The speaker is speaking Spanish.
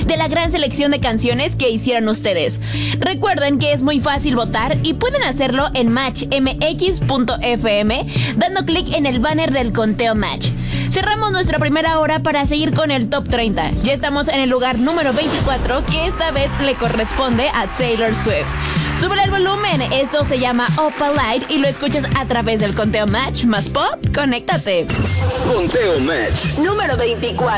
de la gran selección de canciones que hicieron ustedes. Recuerden que es muy fácil votar y pueden hacerlo en matchmx.fm dando clic en el banner del conteo Match. Cerramos nuestra primera hora para seguir con el Top 30. Ya estamos en el lugar número 24, que esta vez le corresponde a Taylor Swift. Súbele el volumen, esto se llama Opalite y lo escuchas a través del conteo Match más Pop. ¡Conéctate! Conteo Match. Número 24.